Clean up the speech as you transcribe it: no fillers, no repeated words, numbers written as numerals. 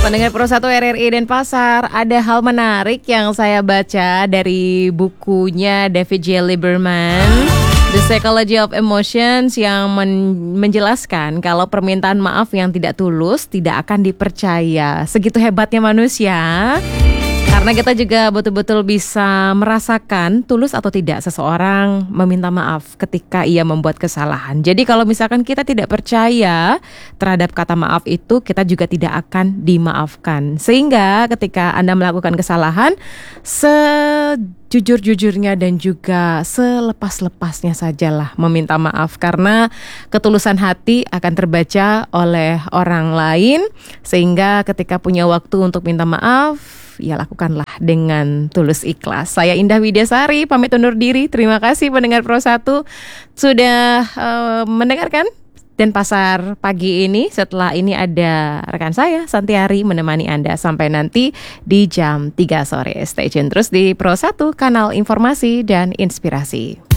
Pendengar Pro 1 RRI Denpasar, ada hal menarik yang saya baca dari bukunya David J. Lieberman, The Psychology of Emotions, yang menjelaskan kalau permintaan maaf yang tidak tulus tidak akan dipercaya. Segitu hebatnya manusia. Karena kita juga betul-betul bisa merasakan tulus atau tidak seseorang meminta maaf ketika ia membuat kesalahan. Jadi kalau misalkan kita tidak percaya terhadap kata maaf itu, kita juga tidak akan dimaafkan. Sehingga ketika Anda melakukan kesalahan, sejujur-jujurnya dan juga selepas-lepasnya sajalah meminta maaf. Karena ketulusan hati akan terbaca oleh orang lain. Sehingga ketika punya waktu untuk minta maaf, ya lakukanlah dengan tulus ikhlas. Saya Indah Widyasari, pamit undur diri. Terima kasih pendengar Pro 1 sudah mendengarkan Denpasar pagi ini. Setelah ini ada rekan saya Santiari menemani Anda sampai nanti di jam 3 sore. Stay tune terus di Pro 1, kanal informasi dan inspirasi.